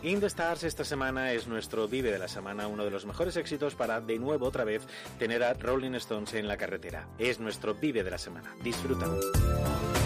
In the Stars esta semana es nuestro Vive de la Semana, uno de los mejores éxitos para, de nuevo, otra vez, tener a Rolling Stones en la carretera. Es nuestro Vive de la Semana. Disfrútalo.